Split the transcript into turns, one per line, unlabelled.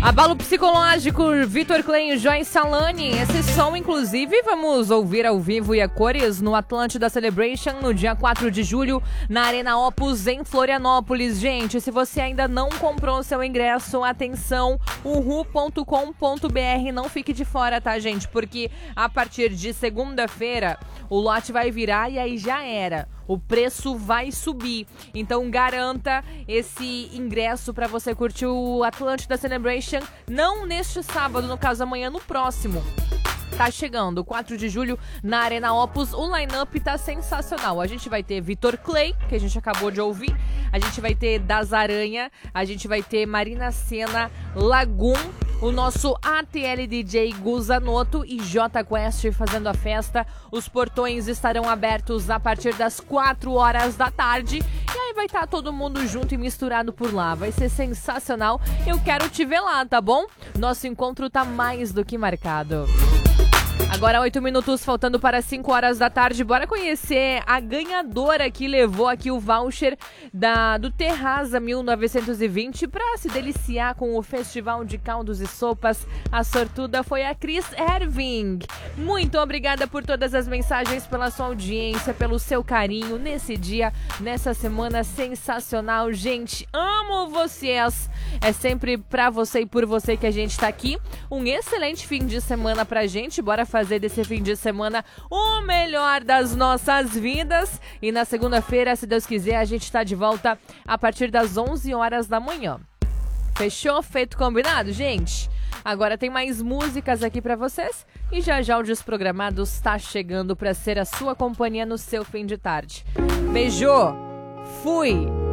Abalo psicológico, Vitor Clay e Joyce Salani. Esse som, inclusive, vamos ouvir ao vivo e a cores no Atlântida Celebration no dia 4 de julho, na Arena Opus, em Florianópolis. Gente, se você ainda não comprou seu ingresso, atenção, uhu.com.br, não fique de fora, tá, gente? Porque a partir de segunda-feira, o lote vai virar e aí já era. O preço vai subir. Então garanta esse ingresso para você curtir o Atlântida Celebration, não neste sábado, no caso amanhã, no próximo. Tá chegando, 4 de julho, na Arena Opus. O line-up tá sensacional. A gente vai ter Vitor Clay, que a gente acabou de ouvir. A gente vai ter Das Aranha. A gente vai ter Marina Sena, Lagoon, o nosso ATL DJ Guzanoto e J Quest fazendo a festa. Os portões estarão abertos a partir das 4 horas da tarde. E aí vai estar todo mundo junto e misturado por lá. Vai ser sensacional. Eu quero te ver lá, tá bom? Nosso encontro tá mais do que marcado. Agora 8 minutos faltando para 5 horas da tarde. Bora conhecer a ganhadora que levou aqui o voucher do Terraza 1920 para se deliciar com o Festival de Caldos e Sopas. A sortuda foi a Cris Erving. Muito obrigada por todas as mensagens, pela sua audiência, pelo seu carinho nesse dia, nessa semana sensacional. Gente, amo vocês. É sempre pra você e por você que a gente tá aqui. Um excelente fim de semana pra gente. Bora fazer desse fim de semana o melhor das nossas vidas. E na segunda-feira, se Deus quiser, a gente tá de volta a partir das 11 horas da manhã. Fechou? Feito combinado, gente? Agora tem mais músicas aqui pra vocês. E já já o Desprogramados tá chegando pra ser a sua companhia no seu fim de tarde. Beijo! Fui!